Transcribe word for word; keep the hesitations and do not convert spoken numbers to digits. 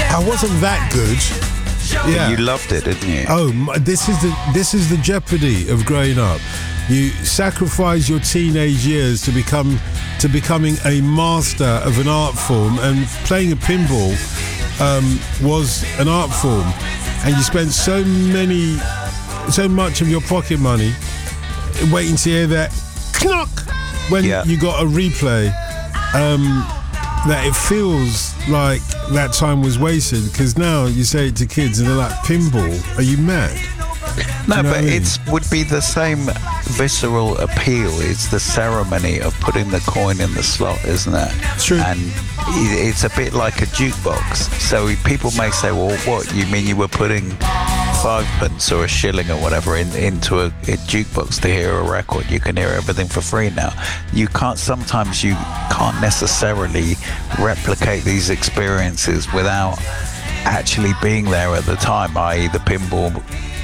I wasn't that good. Yeah. You loved it, didn't you? Oh, my, this is the this is the jeopardy of growing up. You sacrifice your teenage years to become to becoming a master of an art form, and playing a pinball um, was an art form, and you spent so many, so much of your pocket money waiting to hear that knock when yeah. you got a replay. Um, that it feels like that time was wasted, because now you say it to kids and they're like, pinball? Are you mad? No, you know but I mean? it would be the same visceral appeal. It's the ceremony of putting the coin in the slot, isn't it? True. And it's a bit like a jukebox. So people may say, well, what, you mean you were putting five pence or a shilling or whatever in, into a, a jukebox to hear a record? You can hear everything for free now. You can't, sometimes you can't necessarily replicate these experiences without actually being there at the time, that is the pinball